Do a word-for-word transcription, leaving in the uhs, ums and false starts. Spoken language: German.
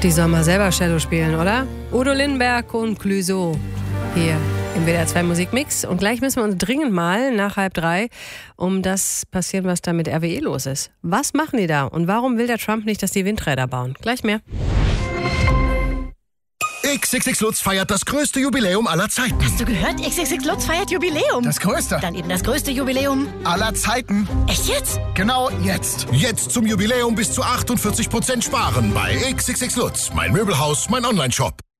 Die sollen mal selber Cello spielen, oder? Udo Lindenberg und Clouseau hier im W D R zwei Musikmix. Und gleich müssen wir uns dringend mal nach halb drei um das passieren, was da mit R W E los ist. Was machen die da? Und warum will der Trump nicht, dass die Windräder bauen? Gleich mehr. X X X Lutz feiert das größte Jubiläum aller Zeiten. Hast du gehört? X X X Lutz feiert Jubiläum. Das größte. Dann eben das größte Jubiläum aller Zeiten. Echt jetzt? Genau jetzt. Jetzt zum Jubiläum bis zu achtundvierzig Prozent sparen bei X X X Lutz. Mein Möbelhaus, mein Onlineshop.